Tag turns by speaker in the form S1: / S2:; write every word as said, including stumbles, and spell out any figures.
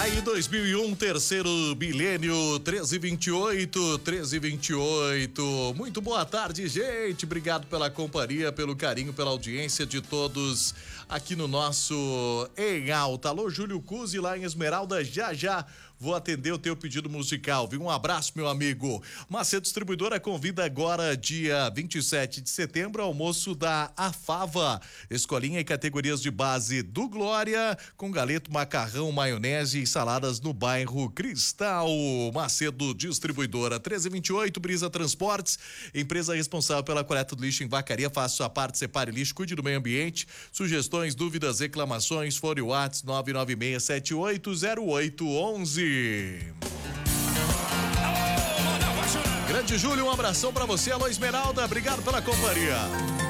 S1: Aí, dois mil e um, terceiro milênio, treze e vinte e oito, treze e vinte e oito. Muito boa tarde, gente. Obrigado pela companhia, pelo carinho, pela audiência de todos aqui no nosso Em Alta. Alô, Júlio Cusi, lá em Esmeralda, já já vou atender o teu pedido musical, viu? Um abraço, meu amigo. Macedo Distribuidora convida agora, dia vinte e sete de setembro, almoço da Afava. Escolinha e categorias de base do Glória, com galeto, macarrão, maionese e saladas no bairro Cristal. Macedo Distribuidora, treze e vinte e oito, Brisa Transportes, empresa responsável pela coleta do lixo em Vacaria. Faça sua parte, separe lixo, cuide do meio ambiente. Sugestões, dúvidas, reclamações, fone WhatsApp nove nove seis sete oito zero oito um um. Grande Júlio, um abração pra você. Alô, Esmeralda, obrigado pela companhia.